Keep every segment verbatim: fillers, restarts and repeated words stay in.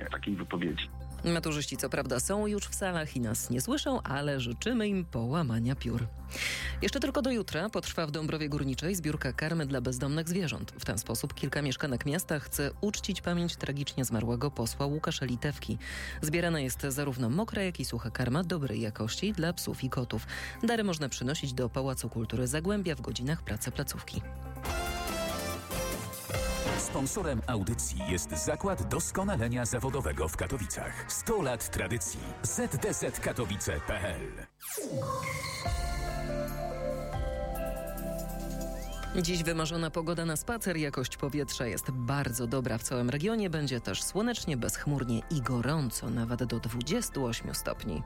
brak takiej wypowiedzi. Maturzyści co prawda są już w salach i nas nie słyszą, ale życzymy im połamania piór. Jeszcze tylko do jutra potrwa w Dąbrowie Górniczej zbiórka karmy dla bezdomnych zwierząt. W ten sposób kilka mieszkanek miasta chce uczcić pamięć tragicznie zmarłego posła Łukasza Litewki. Zbierana jest zarówno mokra, jak i sucha karma dobrej jakości dla psów i kotów. Dary można przynosić do Pałacu Kultury Zagłębia w godzinach pracy placówki. Sponsorem audycji jest Zakład Doskonalenia Zawodowego w Katowicach. sto lat tradycji. z d z katowice kropka p l. Dziś wymarzona pogoda na spacer. Jakość powietrza jest bardzo dobra w całym regionie. Będzie też słonecznie, bezchmurnie i gorąco, nawet do dwudziestu ośmiu stopni.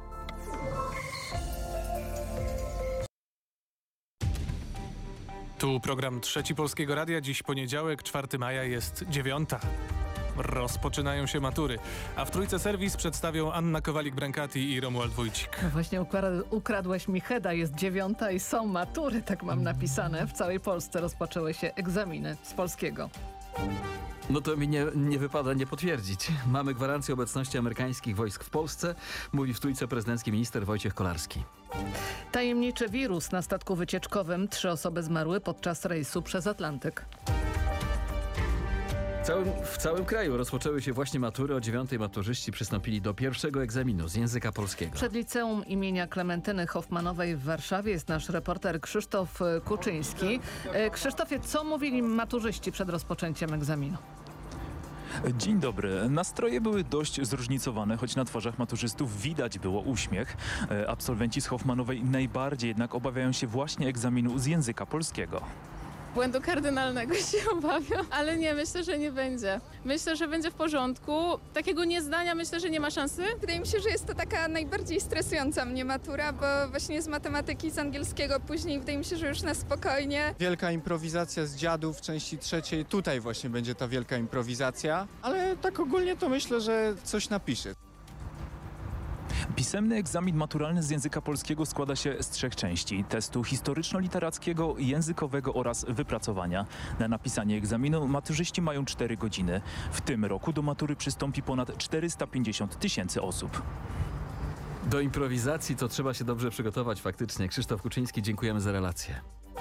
Tu program Trzeci Polskiego Radia. Dziś poniedziałek, czwartego maja, jest dziewiąta. Rozpoczynają się matury, a w Trójce Serwis przedstawią Anna Kowalik-Brankati i Romuald Wójcik. No właśnie ukradł, ukradłeś mi heda, jest dziewiąta i są matury, tak mam napisane. W całej Polsce rozpoczęły się egzaminy z polskiego. No to mi nie, nie wypada nie potwierdzić. Mamy gwarancję obecności amerykańskich wojsk w Polsce, mówi w Trójce prezydencki minister Wojciech Kolarski. Tajemniczy wirus na statku wycieczkowym. Trzy osoby zmarły podczas rejsu przez Atlantyk. W całym, w całym kraju rozpoczęły się właśnie matury. O dziewiątej maturzyści przystąpili do pierwszego egzaminu z języka polskiego. Przed liceum imienia Klementyny Hoffmanowej w Warszawie jest nasz reporter Krzysztof Kuczyński. Krzysztofie, co mówili maturzyści przed rozpoczęciem egzaminu? Dzień dobry. Nastroje były dość zróżnicowane, choć na twarzach maturzystów widać było uśmiech. Absolwenci z Hoffmanowej najbardziej jednak obawiają się właśnie egzaminu z języka polskiego. Błędu kardynalnego się obawiam, ale nie, myślę, że nie będzie. Myślę, że będzie w porządku. Takiego niezdania myślę, że nie ma szansy. Wydaje mi się, że jest to taka najbardziej stresująca mnie matura, bo właśnie z matematyki, z angielskiego później wydaje mi się, że już na spokojnie. Wielka improwizacja z dziadów w części trzeciej. Tutaj właśnie będzie ta wielka improwizacja, ale tak ogólnie to myślę, że coś napiszę. Pisemny egzamin maturalny z języka polskiego składa się z trzech części. Testu historyczno-literackiego, językowego oraz wypracowania. Na napisanie egzaminu maturzyści mają cztery godziny. W tym roku do matury przystąpi ponad czterysta pięćdziesiąt tysięcy osób. Do improwizacji to trzeba się dobrze przygotować faktycznie. Krzysztof Kuczyński, dziękujemy za relację.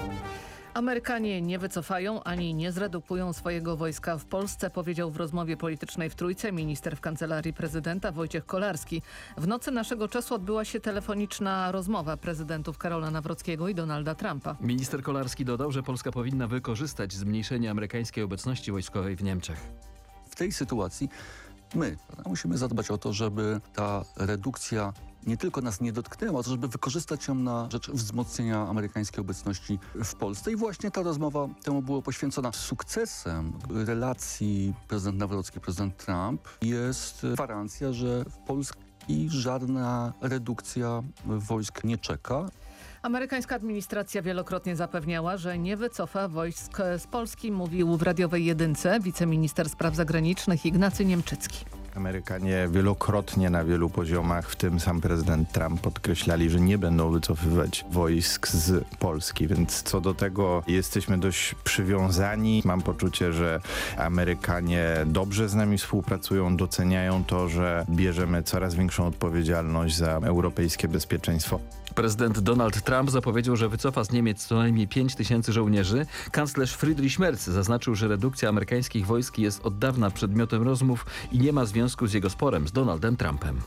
Amerykanie nie wycofają ani nie zredukują swojego wojska w Polsce, powiedział w rozmowie politycznej w Trójce minister w Kancelarii Prezydenta Wojciech Kolarski. W nocy naszego czasu odbyła się telefoniczna rozmowa prezydentów Karola Nawrockiego i Donalda Trumpa. Minister Kolarski dodał, że Polska powinna wykorzystać zmniejszenie amerykańskiej obecności wojskowej w Niemczech. W tej sytuacji my musimy zadbać o to, żeby ta redukcja nie tylko nas nie dotknęła, ale żeby wykorzystać ją na rzecz wzmocnienia amerykańskiej obecności w Polsce. I właśnie ta rozmowa temu była poświęcona. Sukcesem relacji prezydent Nawrocki, prezydent Trump jest gwarancja, że w Polski żadna redukcja wojsk nie czeka. Amerykańska administracja wielokrotnie zapewniała, że nie wycofa wojsk z Polski, mówił w radiowej jedynce wiceminister spraw zagranicznych Ignacy Niemczycki. Amerykanie wielokrotnie na wielu poziomach, w tym sam prezydent Trump, podkreślali, że nie będą wycofywać wojsk z Polski, więc co do tego jesteśmy dość przywiązani. Mam poczucie, że Amerykanie dobrze z nami współpracują, doceniają to, że bierzemy coraz większą odpowiedzialność za europejskie bezpieczeństwo. Prezydent Donald Trump zapowiedział, że wycofa z Niemiec co najmniej pięć tysięcy żołnierzy. Kanclerz Friedrich Merz zaznaczył, że redukcja amerykańskich wojsk jest od dawna przedmiotem rozmów i nie ma związku z jego sporem z Donaldem Trumpem.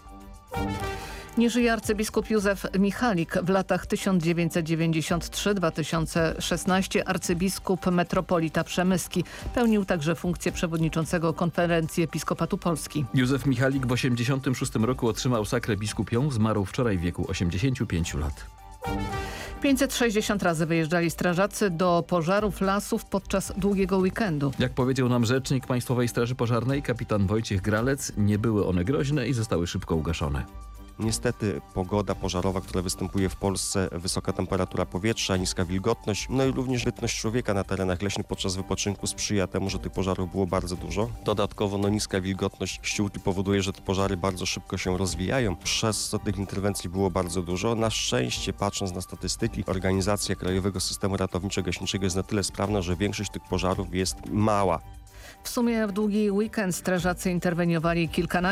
Nie żyje arcybiskup Józef Michalik. W latach tysiąc dziewięćset dziewięćdziesiąt trzy do dwa tysiące szesnastego arcybiskup metropolita przemyski. Pełnił także funkcję przewodniczącego Konferencji Episkopatu Polski. Józef Michalik w osiemdziesiątym szóstym roku otrzymał sakrę biskupią. Zmarł wczoraj w wieku osiemdziesięciu pięciu lat. pięćset sześćdziesiąt razy wyjeżdżali strażacy do pożarów lasów podczas długiego weekendu. Jak powiedział nam rzecznik Państwowej Straży Pożarnej, kapitan Wojciech Gralec, nie były one groźne i zostały szybko ugaszone. Niestety pogoda pożarowa, która występuje w Polsce, wysoka temperatura powietrza, niska wilgotność, no i również bytność człowieka na terenach leśnych podczas wypoczynku sprzyja temu, że tych pożarów było bardzo dużo. Dodatkowo no, niska wilgotność ściółki powoduje, że te pożary bardzo szybko się rozwijają, przez co tych interwencji było bardzo dużo. Na szczęście, patrząc na statystyki, organizacja Krajowego Systemu Ratowniczo-Gaśniczego jest na tyle sprawna, że większość tych pożarów jest mała. W sumie w długi weekend strażacy interweniowali kilkanaście